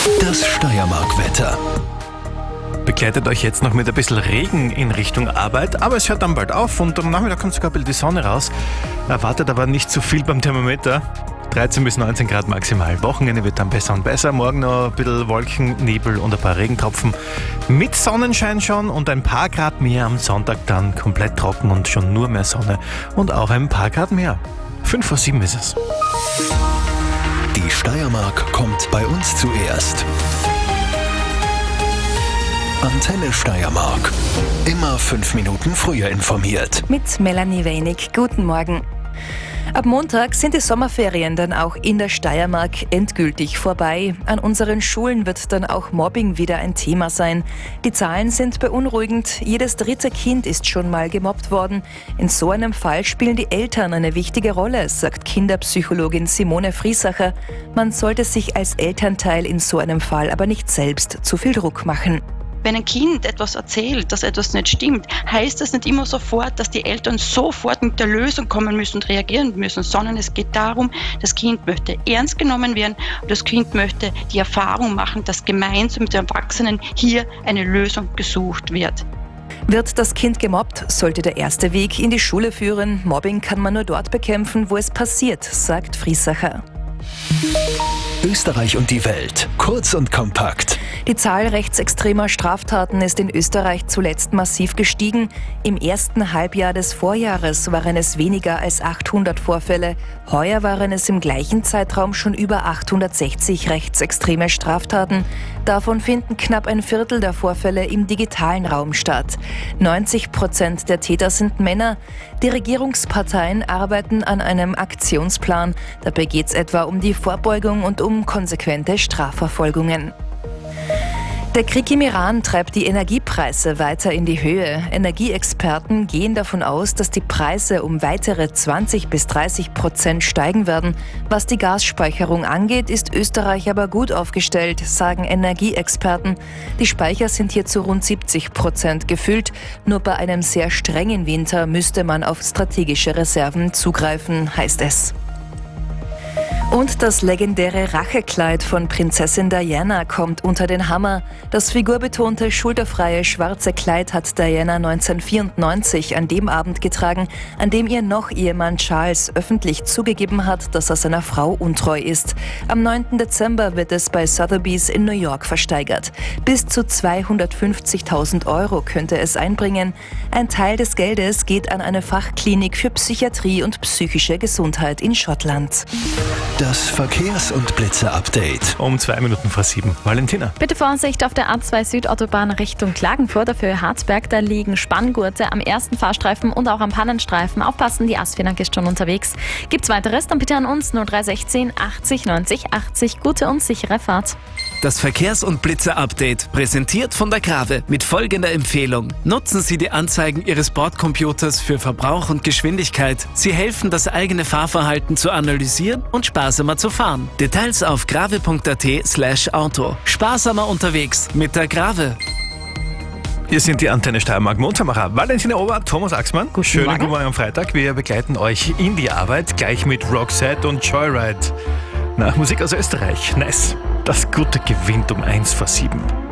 Das Steiermark-Wetter begleitet euch jetzt noch mit ein bisschen Regen in Richtung Arbeit, aber es hört dann bald auf und am Nachmittag kommt sogar ein bisschen die Sonne raus. Erwartet aber nicht zu viel beim Thermometer. 13 bis 19 Grad maximal. Wochenende wird dann besser und besser. Morgen noch ein bisschen Wolken, Nebel und ein paar Regentropfen. Mit Sonnenschein schon und ein paar Grad mehr am Sonntag dann komplett trocken und schon nur mehr Sonne und auch ein paar Grad mehr. 5 vor 7 ist es. Die Steiermark kommt bei uns zuerst. Antenne Steiermark. Immer 5 Minuten früher informiert. Mit Melanie Weinig. Guten Morgen. Ab Montag sind die Sommerferien dann auch in der Steiermark endgültig vorbei. An unseren Schulen wird dann auch Mobbing wieder ein Thema sein. Die Zahlen sind beunruhigend. Jedes 3. Kind ist schon mal gemobbt worden. In so einem Fall spielen die Eltern eine wichtige Rolle, sagt Kinderpsychologin Simone Friesacher. Man sollte sich als Elternteil in so einem Fall aber nicht selbst zu viel Druck machen. Wenn ein Kind etwas erzählt, dass etwas nicht stimmt, heißt das nicht immer sofort, dass die Eltern sofort mit der Lösung kommen müssen und reagieren müssen, sondern es geht darum, das Kind möchte ernst genommen werden und das Kind möchte die Erfahrung machen, dass gemeinsam mit den Erwachsenen hier eine Lösung gesucht wird. Wird das Kind gemobbt, sollte der erste Weg in die Schule führen. Mobbing kann man nur dort bekämpfen, wo es passiert, sagt Friesacher. Österreich und die Welt. Kurz und kompakt. Die Zahl rechtsextremer Straftaten ist in Österreich zuletzt massiv gestiegen. Im ersten Halbjahr des Vorjahres waren es weniger als 800 Vorfälle. Heuer waren es im gleichen Zeitraum schon über 860 rechtsextreme Straftaten. Davon finden knapp ein Viertel der Vorfälle im digitalen Raum statt. 90% der Täter sind Männer. Die Regierungsparteien arbeiten an einem Aktionsplan. Dabei geht es etwa um die Vorbeugung und um konsequente Strafverfolgungen. Der Krieg im Iran treibt die Energiepreise weiter in die Höhe. Energieexperten gehen davon aus, dass die Preise um weitere 20-30% steigen werden. Was die Gasspeicherung angeht, ist Österreich aber gut aufgestellt, sagen Energieexperten. Die Speicher sind hier zu rund 70% gefüllt. Nur bei einem sehr strengen Winter müsste man auf strategische Reserven zugreifen, heißt es. Und das legendäre Rachekleid von Prinzessin Diana kommt unter den Hammer. Das figurbetonte, schulterfreie schwarze Kleid hat Diana 1994 an dem Abend getragen, an dem ihr Noch-Ehemann Charles öffentlich zugegeben hat, dass er seiner Frau untreu ist. Am 9. Dezember wird es bei Sotheby's in New York versteigert. Bis zu 250.000 € könnte es einbringen. Ein Teil des Geldes geht an eine Fachklinik für Psychiatrie und psychische Gesundheit in Schottland. Das Verkehrs- und Blitze-Update. Um 2 Minuten vor 7. Valentina. Bitte Vorsicht auf der A2 Südautobahn Richtung Klagenfurt, dafür Harzberg. Da liegen Spanngurte am ersten Fahrstreifen und auch am Pannenstreifen. Aufpassen, die Asfinag ist schon unterwegs. Gibt's weiteres, dann bitte an uns 0316 80 90 80. Gute und sichere Fahrt. Das Verkehrs- und Blitze-Update, präsentiert von der Grave mit folgender Empfehlung. Nutzen Sie die Anzeigen Ihres Bordcomputers für Verbrauch und Geschwindigkeit. Sie helfen, das eigene Fahrverhalten zu analysieren und sparsamer zu fahren. Details auf grave.at/auto. Sparsamer unterwegs mit der Grave. Hier sind die Antenne Steiermark Mondsammacher. Valentina Ober, Thomas Axmann. Schönen Morgen. guten Morgen am Freitag. Wir begleiten euch in die Arbeit, gleich mit Roxette und Joyride. Musik aus Österreich. Nice. Das Gute gewinnt um 1 vor 7.